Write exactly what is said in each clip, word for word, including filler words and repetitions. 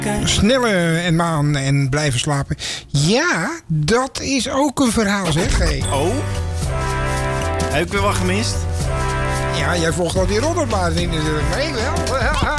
Sneller en maan en blijven slapen. Ja, dat is ook een verhaal, zeg. Hey. Oh? Heb ik weer wat gemist? Ja, jij volgt al die roddelbladen in natuurlijk. Maar ik wel.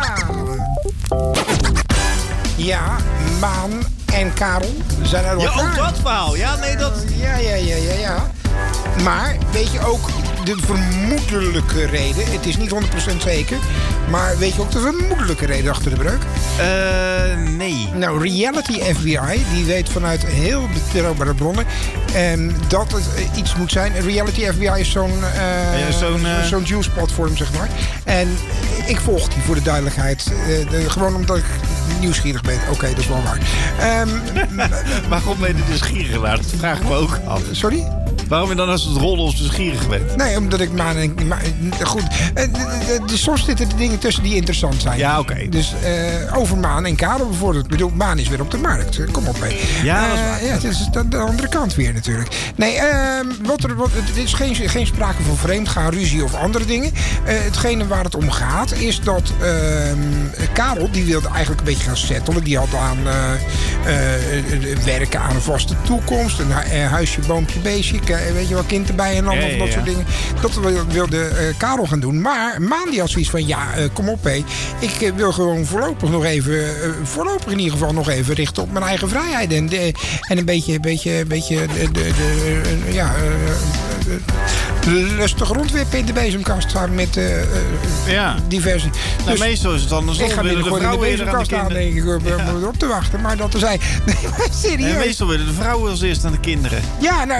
Ja, Maan en Karel zijn uit elkaar. Ja, ook dat verhaal. Ja, nee, dat... Ja, ja, ja, ja, ja. Maar weet je ook de vermoedelijke reden? Het is niet honderd procent zeker. Maar weet je ook de vermoedelijke reden achter de breuk? Uh, nee. Nou, Reality F B I, die weet vanuit heel betrouwbare bronnen um, dat het uh, iets moet zijn. Reality F B I is zo'n uh, ja, zo'n, uh... zo'n juice-platform, zeg maar. En ik volg die voor de duidelijkheid. Uh, de, gewoon omdat ik nieuwsgierig ben. Oké, okay, dat is wel waar. Um, Waarom ben je nieuwsgierig naar? Dat vraag ik me ook af. Sorry? Waarom ben je dan als het rollen ons nieuwsgierig bent? Nee, omdat ik maar... maar goed, dus soms zitten er dingen tussen die interessant zijn. Ja, oké. Okay. Dus uh, over Maan en Karel bijvoorbeeld. Ik bedoel, Maan is weer op de markt. Kom op mee. Ja, dat is waar. Uh, ja, het is de, de andere kant weer natuurlijk. Nee, uh, wat er, wat, er is geen, geen sprake van vreemdgaan, ruzie of andere dingen. Uh, hetgene waar het om gaat is dat uh, Karel, die wilde eigenlijk een beetje gaan settelen. Die had aan uh, uh, werken aan een vaste toekomst. Een hu- huisje, boompje, beestje. Weet je wel, kind erbij en allemaal ja, ja, dat ja. soort dingen. Dat wilde uh, Karel gaan doen. Maar Maan die had zoiets van, ja, uh, kom op hé. Ik uh, wil gewoon voorlopig nog even, uh, voorlopig in ieder geval nog even richten op mijn eigen vrijheid. En, de, en een beetje, beetje, beetje, de, de, de, uh, ja, uh, uh, lustig rondwippen in de bezemkast samen met uh, uh, ja. diverse. Nou, dus, meestal is het andersom. Ik ga binnenkort in de bezemkast aan, denk ik, om ja. op te wachten. Maar dat er zijn. Nee, maar serieus. Ja, meestal willen de vrouwen als eerst aan de kinderen. Ja, nou,